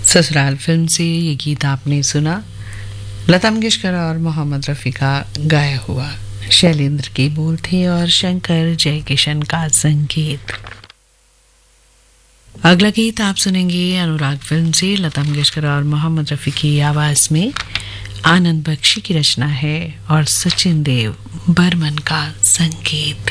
ससुराल फिल्म से ये गीत आपने सुना। लता मंगेशकर और मोहम्मद रफ़ी का गाया हुआ। शैलेंद्र के बोल थे और शंकर जयकिशन का संगीत। अगला गीत आप सुनेंगे अनुराग फिल्म से लता मंगेशकर और मोहम्मद रफ़ी की आवाज़ में। आनंद बख्शी की रचना है और सचिन देव बर्मन का संगीत।